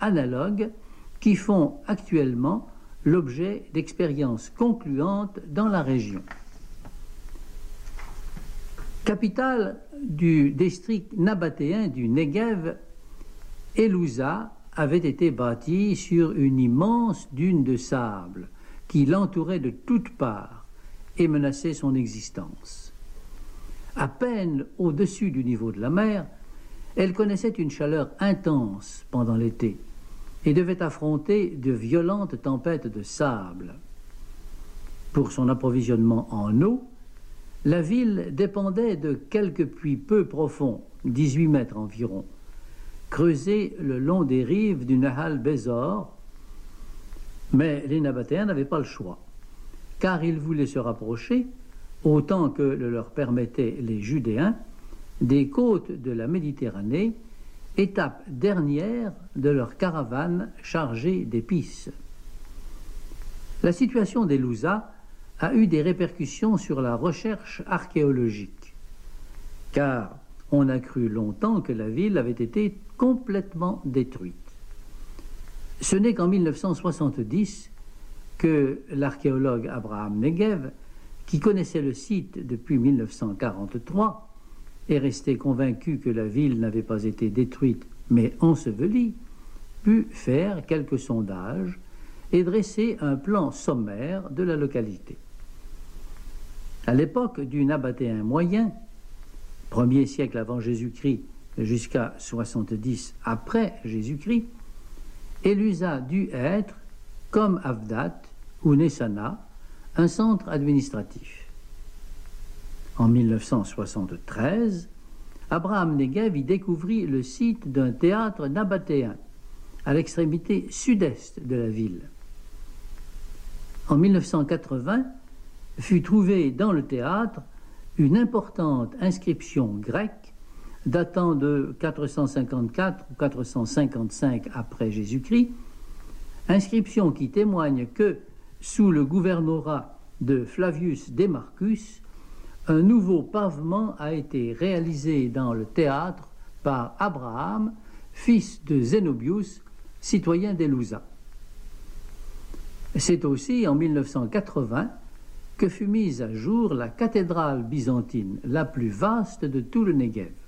analogues qui font actuellement l'objet d'expériences concluantes dans la région. Capitale du district nabatéen du Negev, Elouza avait été bâtie sur une immense dune de sable qui l'entourait de toutes parts et menaçait son existence. À peine au-dessus du niveau de la mer, elle connaissait une chaleur intense pendant l'été et devait affronter de violentes tempêtes de sable. Pour son approvisionnement en eau, la ville dépendait de quelques puits peu profonds, 18 mètres environ, creusés le long des rives du Nahal Bezor, mais les Nabatéens n'avaient pas le choix, car ils voulaient se rapprocher, autant que le leur permettaient les Judéens, des côtes de la Méditerranée, étape dernière de leur caravane chargée d'épices. La situation d'Elouza a eu des répercussions sur la recherche archéologique, car on a cru longtemps que la ville avait été complètement détruite. Ce n'est qu'en 1970 que l'archéologue Abraham Negev, qui connaissait le site depuis 1943, est resté convaincu que la ville n'avait pas été détruite mais ensevelie, put faire quelques sondages et dresser un plan sommaire de la localité. À l'époque du Nabatéen moyen, 1er siècle avant Jésus-Christ jusqu'à 70 après Jésus-Christ, Elouza dut être, comme Avdat ou Nessana, un centre administratif. En 1973, Abraham Negev y découvrit le site d'un théâtre nabatéen à l'extrémité sud-est de la ville. En 1980, fut trouvée dans le théâtre une importante inscription grecque datant de 454 ou 455 après Jésus-Christ, inscription qui témoigne que, sous le gouvernorat de Flavius Demarchus, un nouveau pavement a été réalisé dans le théâtre par Abraham, fils de Zénobius, citoyen d'Elouza. C'est aussi en 1980 que fut mise à jour la cathédrale byzantine, la plus vaste de tout le Negev.